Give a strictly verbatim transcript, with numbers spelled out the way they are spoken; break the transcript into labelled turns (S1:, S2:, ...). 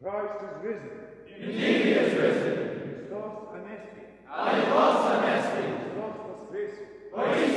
S1: Christ is risen.
S2: Indeed he is risen.
S1: Christos anesti.
S2: Allos anesti.
S1: Christos voskresus.
S2: Christos